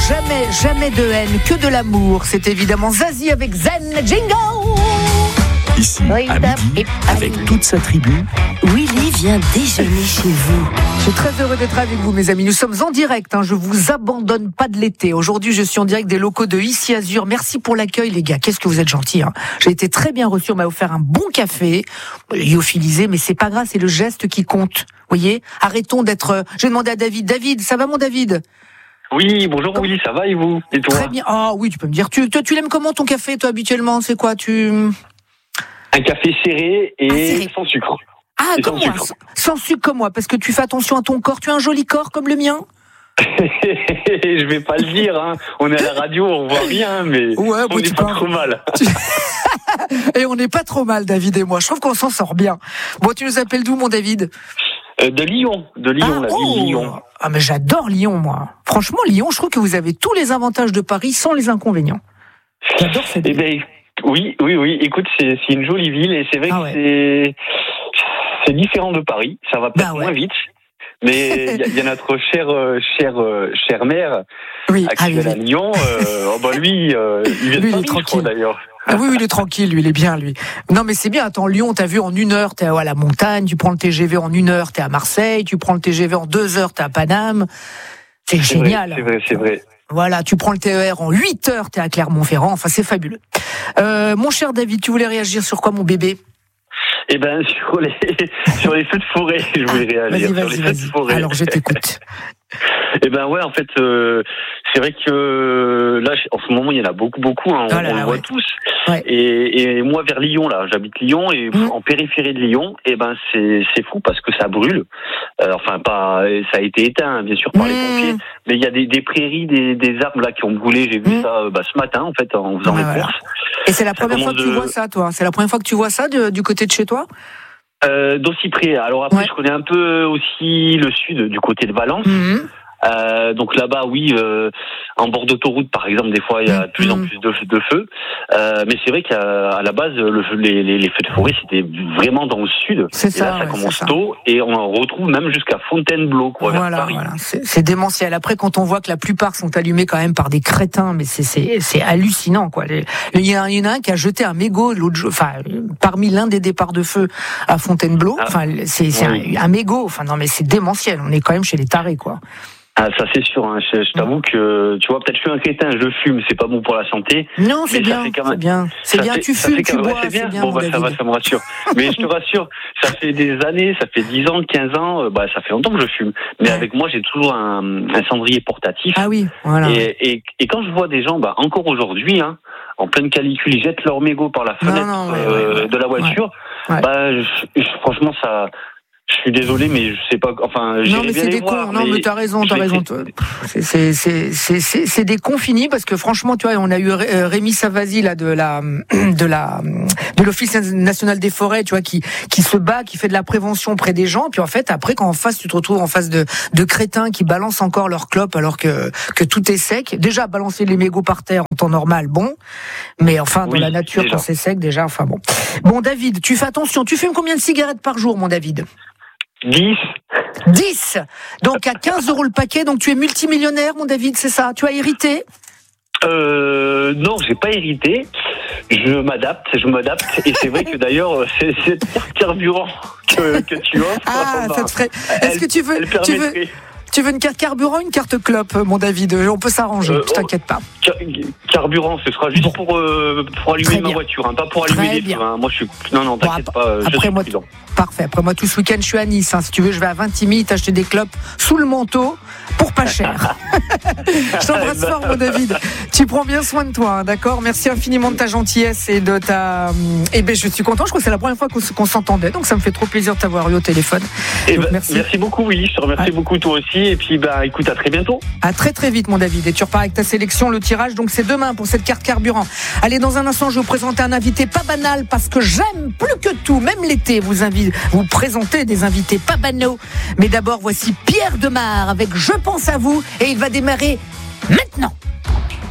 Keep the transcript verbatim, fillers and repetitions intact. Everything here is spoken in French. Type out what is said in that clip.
jamais, jamais de haine, que de l'amour. C'est évidemment Zazie avec Zen Jingle. Ici, à midi, avec toute sa tribu, Willy vient déjeuner chez vous. Je suis très heureux d'être avec vous, mes amis. Nous sommes en direct, hein. Je vous abandonne pas de l'été. Aujourd'hui, je suis en direct des locaux de Ici Azur. Merci pour l'accueil, les gars. Qu'est-ce que vous êtes gentils, hein. J'ai été très bien reçu. On m'a offert un bon café, lyophilisé, mais c'est pas grave, c'est le geste qui compte. Vous voyez, arrêtons d'être. J'ai demandé à David. David, ça va, mon David? Oui, bonjour Comme... Willy, ça va et vous? Et toi? Très bien. Ah oui, tu peux me dire. Tu, toi, tu l'aimes comment ton café, toi, habituellement? C'est quoi, tu? Un café serré et ah, serré. sans sucre. Ah, et comme sans moi, sucre. Sans, sans sucre comme moi, parce que tu fais attention à ton corps. Tu as un joli corps comme le mien? Je vais pas le dire, hein. On est à la radio, on voit rien, mais ouais, on n'est pas parles... trop mal. Et on n'est pas trop mal, David et moi. Je trouve qu'on s'en sort bien. Bon, tu nous appelles d'où, mon David? euh, De Lyon, de Lyon, ah, la oh. ville Lyon. Ah, mais j'adore Lyon, moi. Franchement, Lyon, je trouve que vous avez tous les avantages de Paris sans les inconvénients. J'adore cette ville. Eh ben, oui, oui, oui. Écoute, c'est, c'est une jolie ville et c'est vrai ah, que ouais. c'est, c'est différent de Paris. Ça va peut-être bah, ouais. moins vite. Mais il y, y a notre cher, euh, cher, euh, cher maire oui. actuel ah, à Lyon. Euh, oh bah lui, euh, il vient lui, de Paris, il est tranquille. Je crois, d'ailleurs. Ah oui, oui, il est tranquille, lui, il est bien, lui. Non, mais c'est bien. Attends, Lyon, t'as vu en une heure, t'es à la montagne. Tu prends le T G V en une heure, t'es à Marseille. Tu prends le T G V en deux heures, t'es à Paname. C'est, c'est génial. Vrai, c'est vrai, c'est vrai. Voilà, tu prends le T E R en huit heures, t'es à Clermont-Ferrand. Enfin, c'est fabuleux. Euh, mon cher David, tu voulais réagir sur quoi, mon bébé? Eh ben, sur les, sur les feux de forêt, je voulais ah, réagir. Vas-y, vas-y, sur les vas-y. feux de forêt. Alors, je t'écoute. Eh ben ouais, en fait, euh, c'est vrai que là, en ce moment, il y en a beaucoup, beaucoup. Hein, on, oh là là, on le voit ouais. tous. Ouais. Et, et moi, vers Lyon, là, j'habite Lyon et mmh. en périphérie de Lyon, eh ben c'est c'est fou parce que ça brûle. Euh, enfin, pas, ça a été éteint, bien sûr, par mmh. les pompiers, mais il y a des, des prairies, des, des arbres là qui ont brûlé. J'ai vu mmh. ça bah, ce matin, en fait, en faisant ouais, les voilà. courses. Et c'est la première fois que de... tu vois ça, toi? C'est la première fois que tu vois ça de, du côté de chez toi? Euh, d'aussi près. Alors après, ouais. je connais un peu aussi le sud, du côté de Valence. Mmh. Euh, donc là-bas, oui, euh, en bord d'autoroute, par exemple, des fois, il y a de plus en plus de, de feux. Euh, mais c'est vrai qu'à la base, le, les, les, les feux de forêt, c'était vraiment dans le sud. C'est et ça. là, ça ouais, commence tôt, et on en retrouve même jusqu'à Fontainebleau, quoi, voilà, vers Paris. Voilà. C'est, c'est démentiel. Après, quand on voit que la plupart sont allumés quand même par des crétins, mais c'est, c'est, c'est hallucinant, quoi. Il y, a, il y en a un qui a jeté un mégot l'autre jour, enfin, parmi l'un des départs de feu à Fontainebleau. Ah, enfin, c'est, c'est oui. un, un mégot. Enfin, non, mais c'est démentiel. On est quand même chez les tarés, quoi. Ah, ça c'est sûr, hein. je, je t'avoue que, tu vois, peut-être je suis un crétin, je fume, c'est pas bon pour la santé. Non, c'est bien, même... c'est bien. C'est bien, fait, tu fumes, tu bois, ouais, c'est bien. C'est bien bon, bah, ça va, ça me rassure. Mais je te rassure, ça fait des années, ça fait dix ans, quinze ans, euh, bah, ça fait longtemps que je fume. Mais ouais. avec moi, j'ai toujours un, un cendrier portatif. Ah oui, voilà. Et, et, et quand je vois des gens, bah, encore aujourd'hui, hein, en pleine canicule, ils jettent leur mégot par la fenêtre non, non, ouais, euh, ouais, ouais. de la voiture, ouais. bah, je, je, franchement, ça... Je suis désolé, mais je sais pas. Enfin, non, mais c'est des cons. Non, mais t'as raison, t'as raison. C'est, c'est, c'est, c'est, c'est, c'est des cons finis parce que franchement, tu vois, on a eu Rémi Savasi là de la, de la, de l'Office national des forêts, tu vois, qui, qui se bat, qui fait de la prévention près des gens. Puis en fait, après, quand en face, tu te retrouves en face de, de crétins qui balancent encore leur clope alors que, que tout est sec. Déjà, balancer les mégots par terre en temps normal, bon. Mais enfin, dans oui, la nature, déjà. Quand c'est sec, déjà, enfin bon. Bon, David, tu fais attention. Tu fumes combien de cigarettes par jour, mon David? dix. dix. Donc à quinze euros le paquet, donc tu es multimillionnaire, mon David, c'est ça? Tu as hérité? Euh, non, j'ai pas hérité. Je m'adapte, je m'adapte. Et c'est vrai que d'ailleurs, c'est, c'est carburant que, que tu offres. Ah, ça te ferait. Est-ce elle, que tu veux, tu veux, tu veux une carte carburant, une carte clope, mon David? On peut s'arranger, ne euh, t'inquiète pas. Car- carburant, ce sera juste bon. pour, euh, pour allumer ma voiture, hein, pas pour allumer Très des feux. Hein. Moi, je suis. Non, non, t'inquiète bon, pas. Je après suis moi, prudent. Parfait. Après moi, tout ce week-end, je suis à Nice. Hein. Si tu veux, je vais à Vintimille t'acheter des clopes sous le manteau pour pas cher. Je t'embrasse fort, mon David. Tu prends bien soin de toi, hein, d'accord? Merci infiniment de ta gentillesse et de ta. Eh ben, je suis content. Je crois que c'est la première fois qu'on, qu'on s'entendait, donc ça me fait trop plaisir de t'avoir eu au téléphone. Donc, ben, merci. Merci beaucoup, Willy. Je te remercie ouais. beaucoup toi aussi. Et puis, bah, écoute, à très bientôt. À très très vite, mon David. Et tu repars avec ta sélection, le tirage. Donc c'est demain pour cette carte carburant. Allez, dans un instant, je vais vous présenter un invité pas banal parce que j'aime plus que tout, même l'été, vous invite, vous présenter des invités pas banaux. Mais d'abord, voici Pierre Demar avec Je pense à vous et il va démarrer maintenant.